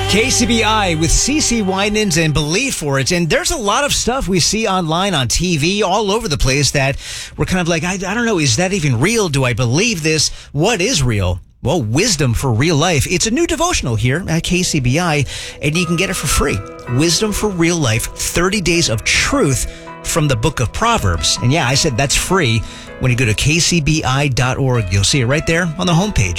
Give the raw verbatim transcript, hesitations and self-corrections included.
K C B I with CeCe Winans and Believe For It. And there's a lot of stuff we see online, on T V, all over the place that we're kind of like, I, I don't know, is that even real? Do I believe this? What is real? Well, Wisdom for Real Life. It's a new devotional here at K C B I, and you can get it for free. Wisdom for Real Life, thirty days of truth from the book of Proverbs. And yeah, I said that's free. When you go to k c b i dot org, you'll see it right there on the homepage.